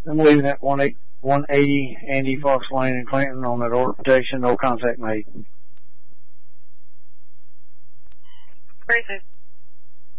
I'm leaving at 180 Andy Fox Lane in Clinton on that order protection, no contact made. Great.